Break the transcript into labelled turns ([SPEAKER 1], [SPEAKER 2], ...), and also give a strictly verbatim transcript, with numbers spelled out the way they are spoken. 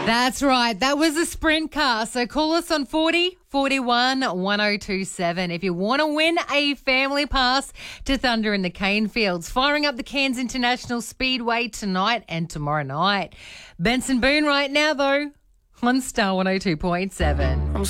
[SPEAKER 1] That's right. That was a sprint car. So call us on forty forty-one one oh two seven if you want to win a family pass to Thunder in the Cane Fields. Firing up the Cairns International Speedway tonight and tomorrow night. Benson Boone right now, though, on Star one oh two point seven.